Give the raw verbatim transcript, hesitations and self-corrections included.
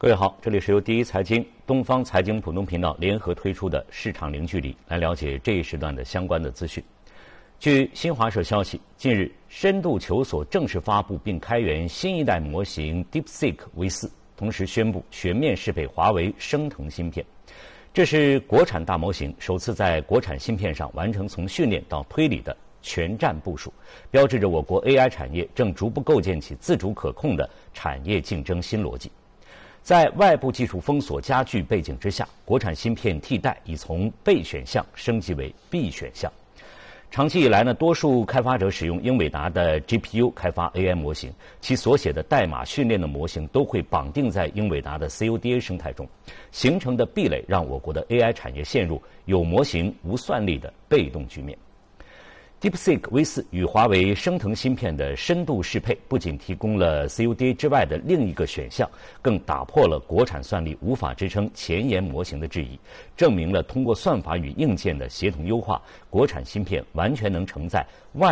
各位好，这里是由第一财经、东方财经普通频道联合推出的市场零距离，来了解这一时段的相关的资讯。据新华社消息，近日深度求索正式发布并开源新一代模型 DeepSeek V 四，同时宣布全面适配华为升腾芯片。这是国产大模型首次在国产芯片上完成从训练到推理的全站部署，标志着我国 A I 产业正逐步构建起自主可控的产业竞争新逻辑。在外部技术封锁加剧背景之下，国产芯片替代已从备选项升级为必选项。长期以来呢，多数开发者使用英伟达的 G P U 开发 A I 模型，其所写的代码训练的模型都会绑定在英伟达的 C O D A 生态中，形成的壁垒让我国的 A I 产业陷入有模型无算力的被动局面。DeepSeek V 四与华为升腾芯片的深度适配，不仅提供了 C O D A 之外的另一个选项，更打破了国产算力无法支撑前沿模型的质疑，证明了通过算法与硬件的协同优化，国产芯片完全能承载外